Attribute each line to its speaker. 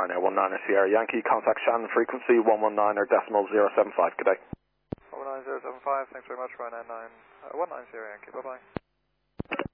Speaker 1: Ryanair 19 Sierra Yankee, contact Shannon frequency 119 or decimal 075. Good day.
Speaker 2: 19075, thanks very much, Ryanair 19 Sierra Yankee, bye-bye.